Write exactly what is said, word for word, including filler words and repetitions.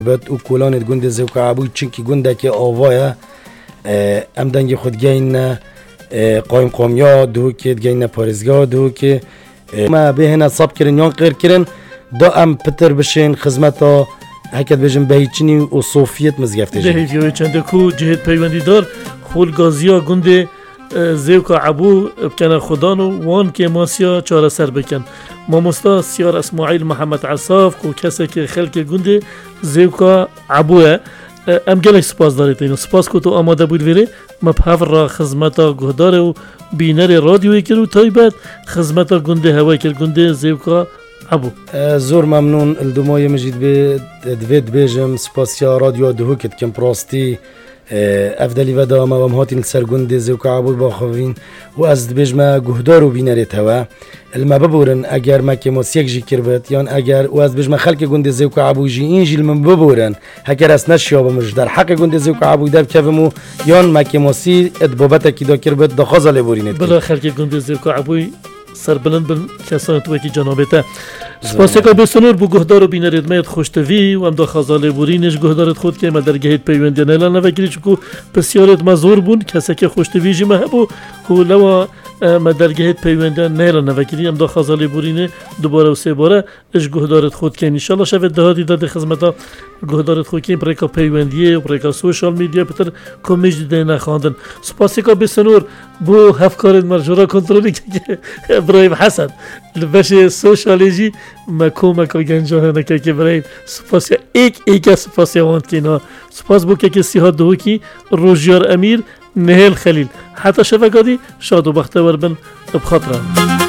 بات و کلان گنده زوک عبوی چنکی گنده که آواه ام دنگ خود گین قایم قامیا دو که گین پارزگاه دو که ما به هنا صاب کرن یان غیر کرن دا ام پتر بشین خدمتا هکت بجن بهیچنی و صوفیت مزگفته جن دهیجوی چنده کو جهت پیوندی دار خول گازیا گنده زیوکا عبو بکنه خدانو وان که ماسیا چاره سر بکن مامستا سیار اسماعیل محمد عصاف کو کسی که خلق گنده زیوکا عبوه ام گلک سپاس دارید اینو سپاس کو تو آماده بود ویره ما بحفر را خدمتا گهدار و بینر رادیوی کرو تای بعد خدمتا گنده هوای کر گنده زیوکا عبو زور ممنون الدمای مجید به دوید بیجم سپاسیا رادیو دهوکت کم پراستی افدلی و دام و مهاتین سرگنده زوک عبوی باخوین و از بیجم گهدار و بینرت هوا الما ببورن اگر ما که موسیقی جی کربت یان اگر و از بیجم خلق گنده زوک عبوی جی این جیل من ببورن هکر از نشیا بمش در حق گنده زوک عبوی در کفمو یان ما که موسی ادبابت کی دا کربت دا خازل بورینت بلا خلق گنده زوک عبوی سر بلند بن کسان تو کی جنابته سپاس که بسنور بو گهدار و بینرید میاد خوشتوی و ام دا خازال بورینش گهدارت خود که ما در گهید پیوندی نه نه وکیلی چکو بسیارت مزور بون کسی که خوشتوی جی مهبو کو لوا ما در گهید پیوندی نه نه وکیلی ام دا خازال بورینه دوباره و سه باره اش گهدارت خود که ان شاء الله شود دهاتی داد خدمتا گهدارت خود که برای پیوندی و برای سوشال میدیا پتر کمیج دیده نخواندن سپاس که بسنور بو هفکارت مرجورا کنترلی که ابراهیم حسن لباش سوشالجی مکومه که گنجانه نکه که برای سپاس ایک ایک سپاس وانت کینا سپاس بو که کسی ها دو کی روژیار امیر نهل خلیل حتی شفقادی شاد و بختور بن بخاطرم